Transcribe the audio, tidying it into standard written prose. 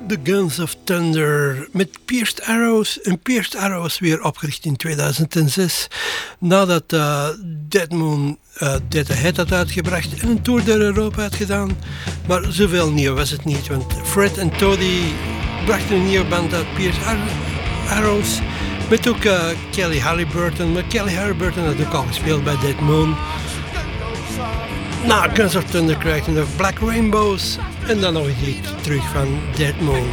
The Guns of Thunder met Pierced Arrows. En Pierced Arrows weer opgericht in 2006. Nadat Dead Moon Dead Ahead had uitgebracht en een tour door Europa had gedaan. Maar zoveel nieuw was het niet, want Fred en Toddy brachten een nieuwe band uit, Pierced Arrows. Met ook Kelly Halliburton. Maar Kelly Halliburton had ook al gespeeld bij Dead Moon. Na Guns of Thunder krijg je nog Black Rainbows. En dan nog iets terug van Dead Moon.